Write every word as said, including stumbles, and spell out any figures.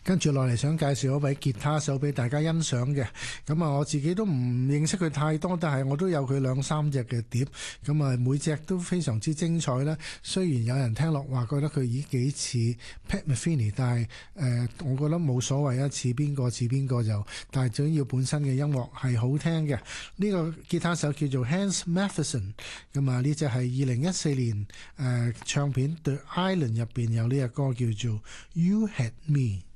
跟住落嚟想介紹一位吉他手俾大家欣賞嘅，咁啊我自己都唔認識佢太多，但係我都有佢兩三隻嘅碟，咁啊每隻都非常之精彩啦。雖然有人聽落話覺得佢已幾似 Pat Metheny， 但係誒、呃、我覺得冇所謂啊，似邊個似邊個就，但係最緊要本身嘅音樂係好聽嘅。呢、這個吉他手叫做 Hans Matheson， 咁啊呢隻係二零一四年誒、呃、唱片 The Island 入邊有呢隻歌叫做 You Had Me。